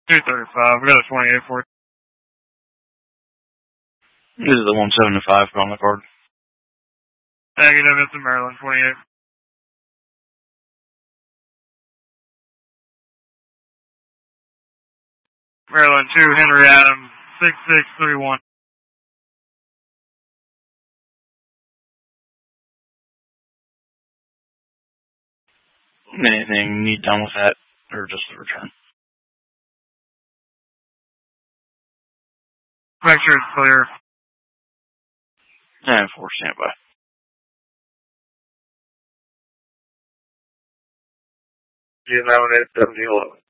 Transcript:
235. We got a 28 for it. This is the 175 on the card. Negative, it's a Maryland 28. Maryland 2, Henry Adams, 6631. Anything need done with that, or just the return? Make sure it's clear. And 4 standby. You nominated 7011.